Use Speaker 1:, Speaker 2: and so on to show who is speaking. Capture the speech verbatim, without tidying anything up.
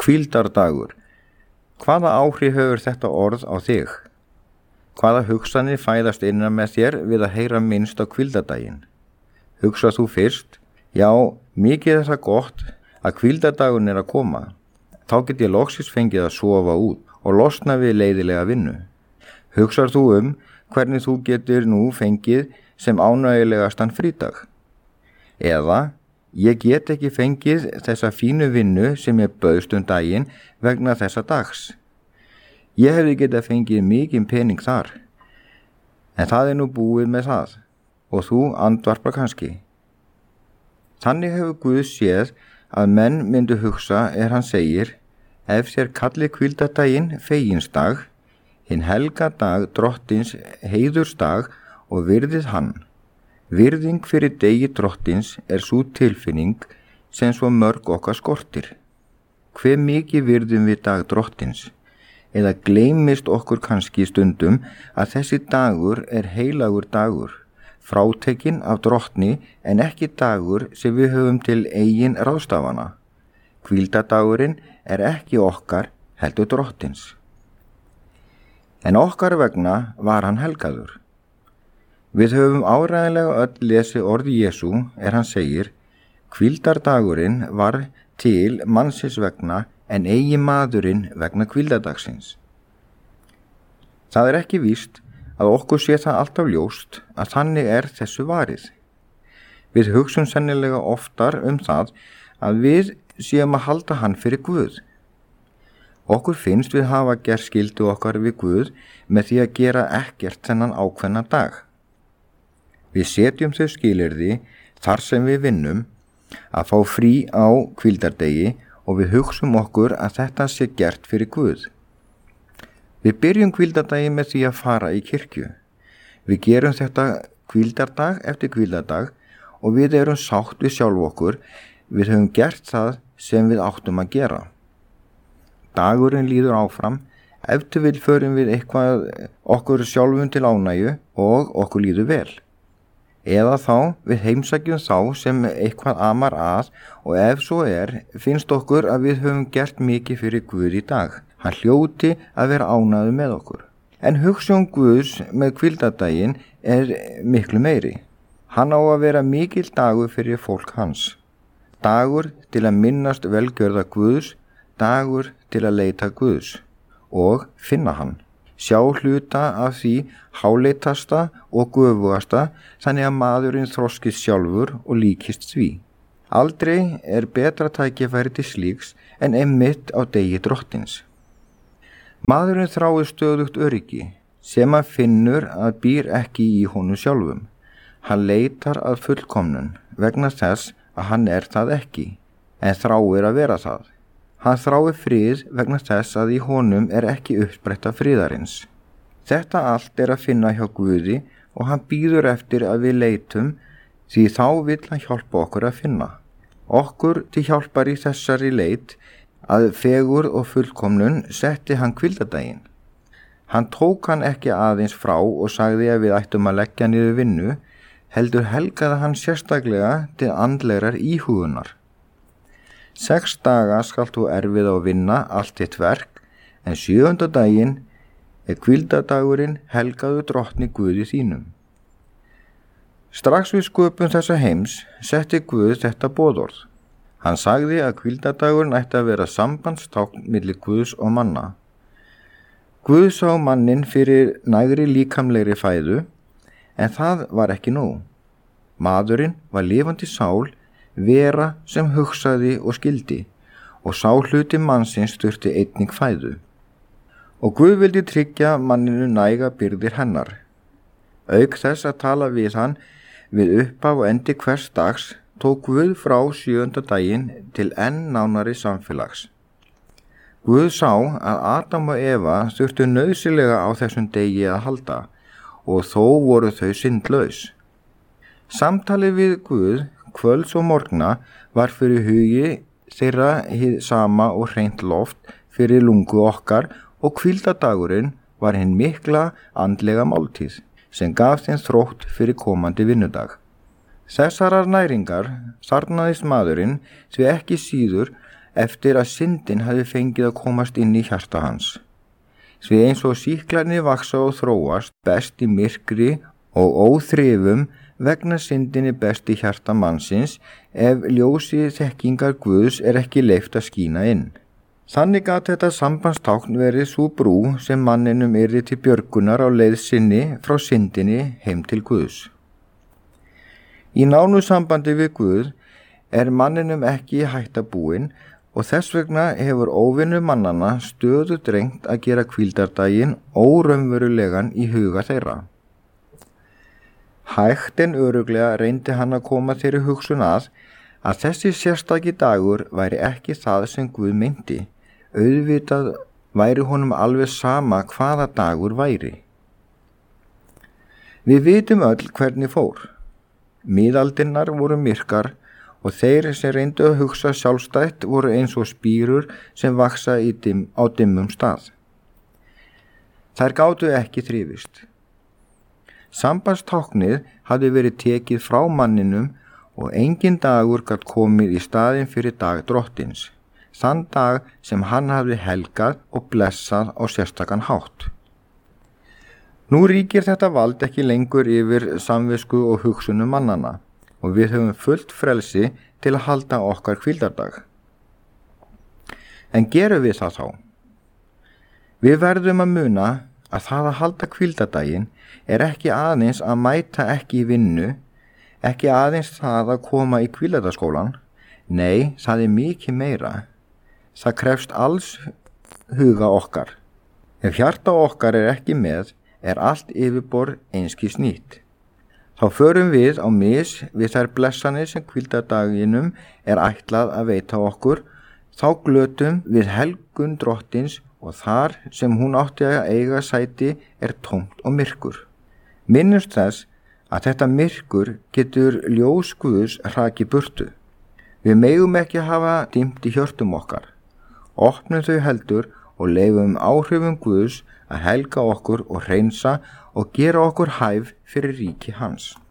Speaker 1: Hvíldardagur. Hvaða áhrif hefur þetta orð á þig? Hvaða hugsanir fæðast innan með þér við að heyra minnst á hvíldardaginn? Hugsað þú fyrst, já, mikið er það gott að hvíldardagurinn er að koma. Þá get ég loksins fengið að sofa út og losna við leiðilega vinnu. Hugsar þú um hvernig þú getur nú fengið sem ánægilegastan frídag? Eða, ég get ekki fengið þessa fínu vinnu sem ég bauðst um daginn vegna þessa dags. Ég hefði getað fengið mikinn pening þar, en það er nú búið með það og þú andvarpar kannski. Þannig hefur Guð séð að menn myndu hugsa er hann segir, ef þér kallið hvíldardaginn feginsdag, hinn helga dag drottins heiðursdag og virðið hann. Virðing fyrir degi drottins er sú tilfinning sem svo mörg okkar skortir. Hve mikið virðum við dag drottins? Eða gleymist okkur kannski stundum að þessi dagur er heilagur dagur, frátekinn af drottni en ekki dagur sem við höfum til eigin ráðstafana. Hvíldardagurinn er ekki okkar heldur drottins. En okkar vegna var hann helgaður. Við höfum áreiðanlega öll lesið orði Jesú er hann segir, hvíldardagurinn var til mannsins vegna en eigi maðurinn vegna hvíldardagsins. Það er ekki víst að okkur sé það alltaf ljóst að þannig er þessu varið. Við hugsum sennilega oftar um það að við séum að halda hann fyrir Guð. Okkur finnst við hafa gert skyldu okkar við Guð með því að gera ekkert þennan ákveðna dag. Við setjum þau skilyrði þar sem við vinnum að fá frí á hvíldardegi og við hugsum okkur að þetta sé gert fyrir Guð. Við byrjum hvíldardagi með því að fara í kirkju. Við gerum þetta hvíldardag eftir hvíldardag og við erum sátt við sjálf okkur, við höfum gert það sem við áttum að gera. Dagurinn líður áfram, eftir við förum við eitthvað okkur sjálfum til ánægju og okkur líður vel. Eða þá við heimsækjum þá sem eitthvað amar að og ef svo er, finnst okkur að við höfum gert mikið fyrir Guð í dag. Hann hljóti að vera ánægður með okkur. En hugsjón Guðs með hvíldardaginn er miklu meiri. Hann á að vera mikill dagur fyrir fólk hans. Dagur til að minnast velgjörða Guðs, dagur til að leita Guðs og finna hann. Sjá hluta af því háleitasta og göfugasta þannig að maðurinn þroskist sjálfur og líkist því. Aldrei er betra tækifæri til slíks en einmitt á degi drottins. Maðurinn þráir stöðugt öryggi sem hann finnur að býr ekki í honum sjálfum. Hann leitar að fullkomnun vegna þess að hann er það ekki, en þráir að vera það. Hann þráir frið vegna þess að í honum er ekki uppspretta friðarins. Þetta allt er að finna hjá Guði og hann bíður eftir að við leitum því þá vill hann hjálpa okkur að finna. Okkur til hjálpar í þessari leit að fegurð og fullkomnun setti hann hvíldardaginn. Hann tók hann ekki aðeins frá og sagði að við ættum að leggja niður vinnu, heldur helgaði hann sérstaklega til andlegrar íhugunar. Sex daga skalt þú erfiða að vinna allt þitt verk, en sjöunda daginn er hvíldardagurinn helgaðu drottni Guði þínum. Strax við sköpun þessa heims setti Guð þetta boðorð. Hann sagði að hvíldardagurinn ætti að vera sambandstákn milli Guðs og manna. Guð sá mannin fyrir nægri líkamlegri fæðu, en það var ekki nóg. Maðurinn var lifandi sál, vera sem hugsaði og skildi og sá hluti mannsins þurfti einnig fæðu. Og Guð vildi tryggja manninu næga byrðir hennar. Auk þess að tala við hann við upphaf og endi hvers dags tók Guð frá sjöunda daginn til enn nánari samfélags. Guð sá að Adam og Eva þurftu nauðsynlega á þessum degi að halda og þó voru þau syndlaus. Samtalið við Guð kvölds og morgna var fyrir hugi þeirra hið sama og hreint loft fyrir lungu okkar og hvíldardagurinn var hinn mikla andlega máltíð sem gaf þeim þrótt fyrir komandi vinnudag. Þessarar næringar þarnaðist maðurinn því ekki síður eftir að syndin hafi fengið að komast inn í hjarta hans. Því eins og sýklarnir vaksa og þróast best í myrkri og óþrifum vegna syndinni best í hjarta mannsins ef ljósi þekkingar Guðs er ekki leyft að skína inn. Þannig gat þetta sambandstákn verið sú brú sem manninum yrði til björgunar á leið sinni frá syndinni heim til Guðs. Í nánu sambandi við Guð er manninum ekki hætta búin og þess vegna hefur óvinnu mannanna stöðu drengt að gera hvíldardaginn óraunverulegan í huga þeirra. Hægt en örugglega reyndi hann að koma þeirri hugsun að að þessi sérstaki dagur væri ekki það sem Guð meinti, auðvitað væri honum alveg sama hvaða dagur væri. Við vitum öll hvernig fór. Miðaldirnar voru myrkar og þeir sem reyndu að hugsa sjálfstætt voru eins og spírur sem vaksa í dim, á dimmum stað. Þær gátu ekki þrifist. Sambandstáknið hafði verið tekið frá manninum og engin dagur gat komið í staðinn fyrir dag drottins, þann dag sem hann hafði helgað og blessað á sérstakan hátt. Nú ríkir þetta vald ekki lengur yfir samvisku og hugsunum mannanna og við höfum fullt frelsi til að halda okkar hvíldardag. En gerum við það þá? Við verðum að muna að það að halda hvíldardaginn er ekki aðeins að mæta ekki í vinnu, ekki aðeins það að koma í hvíldardagsskólan, nei, það er mikið meira. Það krefst alls huga okkar. Ef hjarta okkar er ekki með, er allt yfirborð einskis nýtt. Þá förum við á mis við þær blessanir sem hvíldardaginum er ætlað að veita okkur, þá glötum við helgun drottins og þar sem hún átti að eiga sæti er tómt og myrkur. Minnumst þess að þetta myrkur getur ljós Guðs hraki burtu. Við megum ekki hafa dimmt í hjörtum okkar. Opnum þau heldur og leifum áhrifum Guðs að helga okkur og hreinsa og gera okkur hæf fyrir ríki hans.